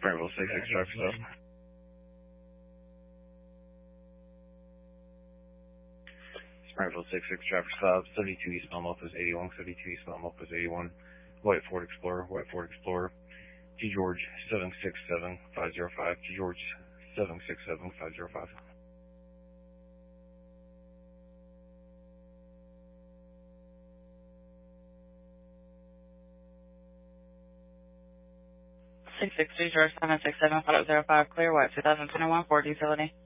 Springerville 66 traffic stop. Springerville 66 traffic stop. 72 eastbound Memphis 81. 72 eastbound Memphis 81. White Ford Explorer. G George 767505. G George 767505. 660 George 767 505 clear, white 2021 Ford utility.